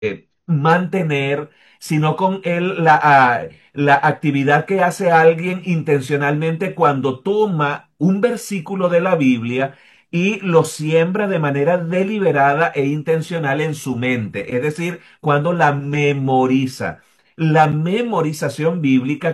mantener, sino con la actividad que hace alguien intencionalmente cuando toma un versículo de la Biblia y lo siembra de manera deliberada e intencional en su mente, es decir, cuando la memoriza. La memorización bíblica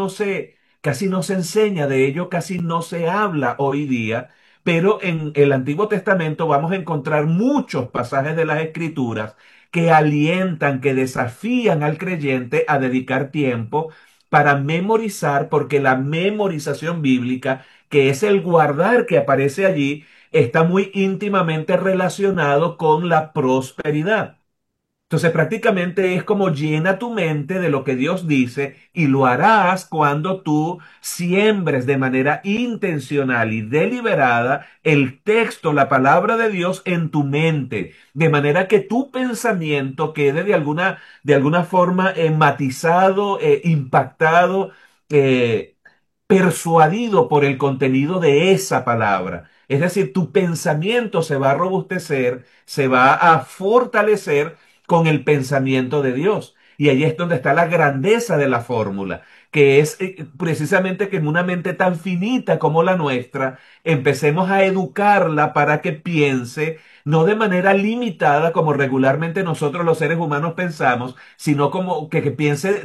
casi no se enseña de ello, casi no se habla hoy día. Pero en el Antiguo Testamento vamos a encontrar muchos pasajes de las Escrituras que alientan, que desafían al creyente a dedicar tiempo para memorizar, porque la memorización bíblica, que es el guardar que aparece allí, está muy íntimamente relacionado con la prosperidad. Entonces prácticamente es como llena tu mente de lo que Dios dice y lo harás cuando tú siembres de manera intencional y deliberada el texto, la palabra de Dios en tu mente, de manera que tu pensamiento quede de alguna forma matizado, impactado, eh, persuadido por el contenido de esa palabra. Es decir, tu pensamiento se va a robustecer, se va a fortalecer con el pensamiento de Dios. Y ahí es donde está la grandeza de la fórmula, que es precisamente que en una mente tan finita como la nuestra, empecemos a educarla para que piense, no de manera limitada como regularmente nosotros los seres humanos pensamos, sino como que piense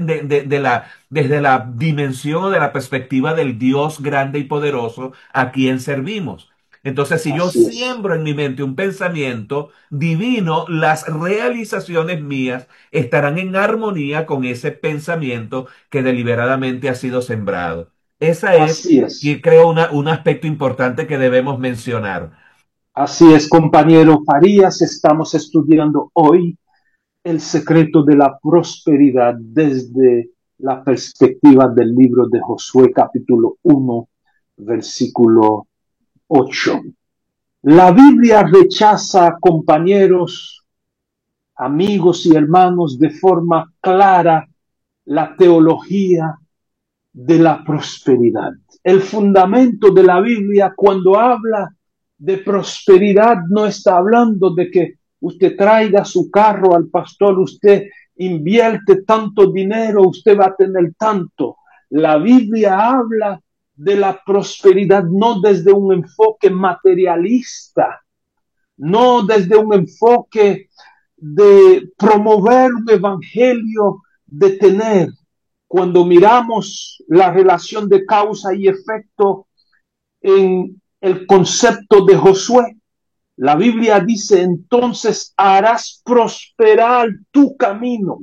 desde la dimensión o de la perspectiva del Dios grande y poderoso a quien servimos. Entonces, si yo Así es. siembro en mi mente un pensamiento divino, las realizaciones mías estarán en armonía con ese pensamiento que deliberadamente ha sido sembrado. Esa es, Así es. y creo, un aspecto importante que debemos mencionar. Así es, compañero Farías. Estamos estudiando hoy el secreto de la prosperidad desde la perspectiva del libro de Josué, capítulo 1, versículo 8. La Biblia rechaza, compañeros, amigos y hermanos, de forma clara la teología de la prosperidad. El fundamento de la Biblia, cuando habla de prosperidad, no está hablando de que usted traiga su carro al pastor, usted invierte tanto dinero, usted va a tener tanto. La Biblia habla de la prosperidad no desde un enfoque materialista, no desde un enfoque de promover un evangelio de tener. Cuando miramos la relación de causa y efecto en el concepto de Josué, la Biblia dice, entonces harás prosperar tu camino.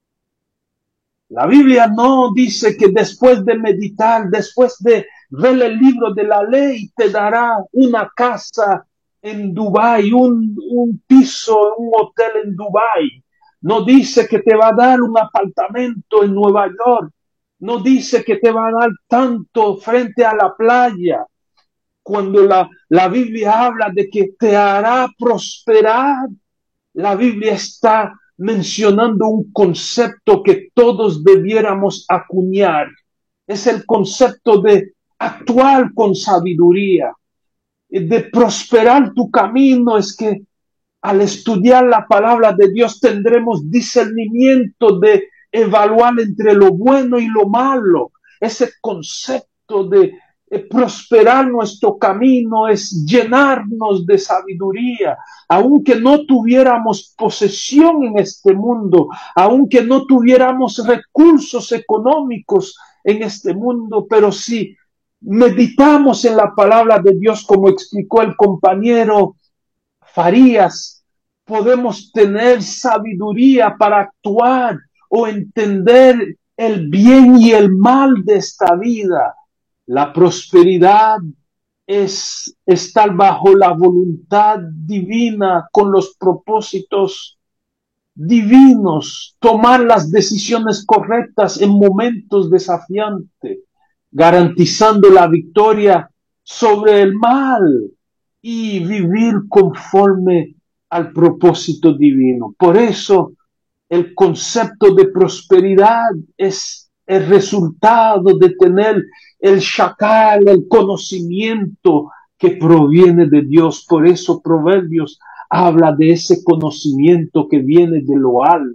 La Biblia no dice que después de meditar, después de ver el libro de la ley, te dará una casa en Dubái, un piso, un hotel en Dubái. No dice que te va a dar un apartamento en Nueva York. No dice que te va a dar tanto frente a la playa. Cuando la Biblia habla de que te hará prosperar, la Biblia está mencionando un concepto que todos debiéramos acuñar. Es el concepto de actuar con sabiduría, de prosperar tu camino. Es que al estudiar la palabra de Dios tendremos discernimiento de evaluar entre lo bueno y lo malo. Ese concepto de prosperar nuestro camino es llenarnos de sabiduría, aunque no tuviéramos posesión en este mundo, aunque no tuviéramos recursos económicos en este mundo, pero si meditamos en la palabra de Dios, como explicó el compañero Farías, podemos tener sabiduría para actuar o entender el bien y el mal de esta vida. La prosperidad es estar bajo la voluntad divina, con los propósitos divinos, tomar las decisiones correctas en momentos desafiantes, garantizando la victoria sobre el mal y vivir conforme al propósito divino. Por eso el concepto de prosperidad es el resultado de tener el shakal, el conocimiento que proviene de Dios. Por eso Proverbios habla de ese conocimiento que viene de lo alto